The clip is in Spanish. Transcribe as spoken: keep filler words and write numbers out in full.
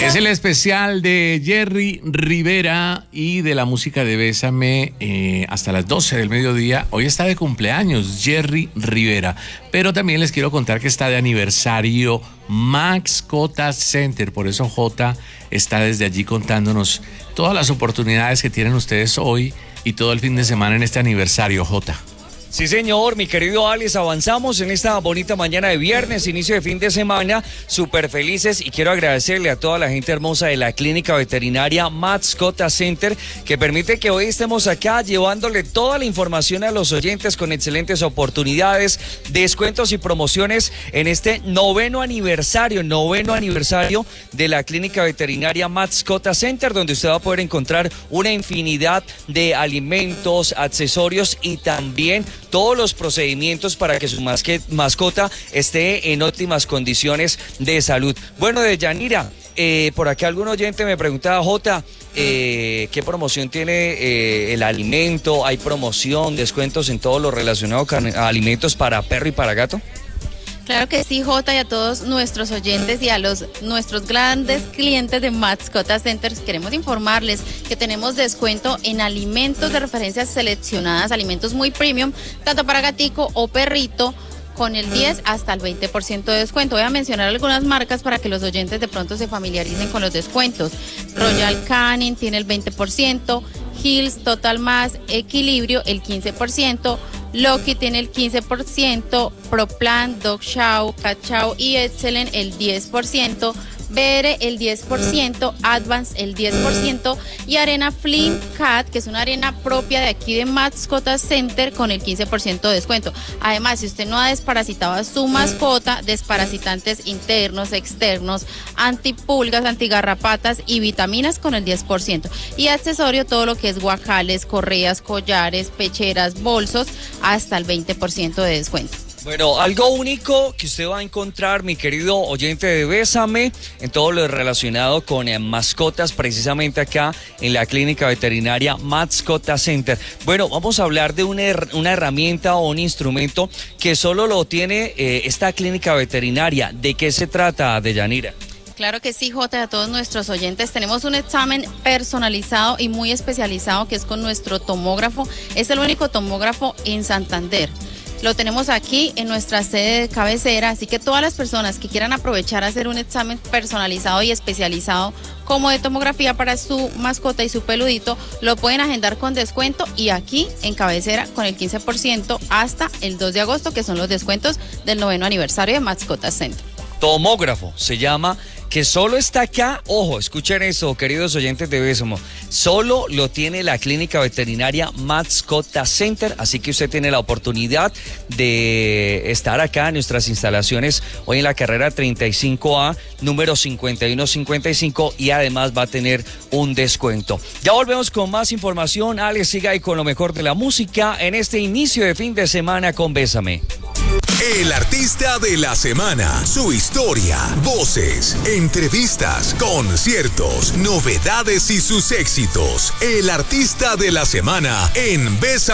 Es el especial de Jerry Rivera y de la música de Bésame eh, hasta las doce del mediodía. Hoy está de cumpleaños Jerry Rivera, pero también les quiero contar que está de aniversario Mascota Center. Por eso Jota está desde allí contándonos todas las oportunidades que tienen ustedes hoy y todo el fin de semana en este aniversario, Jota. Sí, señor, mi querido Alex, avanzamos en esta bonita mañana de viernes, inicio de fin de semana, súper felices, y quiero agradecerle a toda la gente hermosa de la clínica veterinaria Mascota Center, que permite que hoy estemos acá llevándole toda la información a los oyentes con excelentes oportunidades, descuentos y promociones en este noveno aniversario, noveno aniversario de la clínica veterinaria Mascota Center, donde usted va a poder encontrar una infinidad de alimentos, accesorios y también todos los procedimientos para que su mascota esté en óptimas condiciones de salud. Bueno, de Yanira, eh, por acá algún oyente me preguntaba, Jota, eh, ¿qué promoción tiene eh, el alimento? ¿Hay promoción, descuentos en todo lo relacionado con alimentos para perro y para gato? Claro que sí, Jota, y a todos nuestros oyentes y a los nuestros grandes clientes de Mascota Centers queremos informarles que tenemos descuento en alimentos de referencias seleccionadas, alimentos muy premium, tanto para gatico o perrito, con el diez hasta el veinte por ciento de descuento. Voy a mencionar algunas marcas para que los oyentes de pronto se familiaricen con los descuentos. Royal Canin tiene el veinte por ciento, Hills, Total Más, Equilibrio el quince por ciento, Loki tiene el quince por ciento, ProPlan, Dog Chow, Cat Chow y Excellent el diez por ciento, B R el diez por ciento, Advance el diez por ciento y Arena Flynn Cat, que es una arena propia de aquí de Mascota Center, con el quince por ciento de descuento. Además, si usted no ha desparasitado a su mascota, desparasitantes internos, externos, antipulgas, antigarrapatas y vitaminas con el diez por ciento. Y accesorio, todo lo que es guacales, correas, collares, pecheras, bolsos, hasta el veinte por ciento de descuento. Bueno, algo único que usted va a encontrar, mi querido oyente de Bésame, en todo lo relacionado con eh, mascotas, precisamente acá en la clínica veterinaria Mascota Center. Bueno, vamos a hablar de una, her- una herramienta o un instrumento que solo lo tiene eh, esta clínica veterinaria. ¿De qué se trata, Deyanira? Claro que sí, Jota, a todos nuestros oyentes tenemos un examen personalizado y muy especializado que es con nuestro tomógrafo. Es el único tomógrafo en Santander. Lo tenemos aquí en nuestra sede de cabecera, así que todas las personas que quieran aprovechar a hacer un examen personalizado y especializado como de tomografía para su mascota y su peludito, lo pueden agendar con descuento y aquí en cabecera con el quince por ciento hasta el dos de agosto, que son los descuentos del noveno aniversario de Mascota Center. Tomógrafo se llama, que solo está acá, ojo, escuchen eso, queridos oyentes de Bésamo, solo lo tiene la clínica veterinaria Mascota Center, así que usted tiene la oportunidad de estar acá en nuestras instalaciones hoy en la carrera treinta y cinco A, número cincuenta y uno cincuenta y cinco, y además va a tener un descuento. Ya volvemos con más información. Alex, siga ahí con lo mejor de la música en este inicio de fin de semana con Bésame. El artista de la semana, su historia, voces, entrevistas, conciertos, novedades y sus éxitos. El artista de la semana en Bésame.